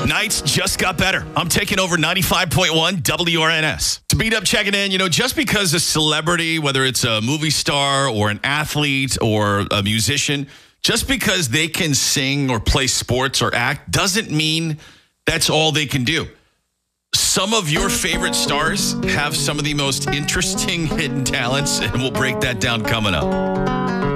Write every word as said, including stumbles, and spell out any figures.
Nights just got better. I'm taking over ninety-five point one W R N S. To beat up checking in, you know, just because a celebrity, whether it's a movie star or an athlete or a musician, just because they can sing or play sports or act doesn't mean that's all they can do. Some of your favorite stars have some of the most interesting hidden talents, and we'll break that down coming up.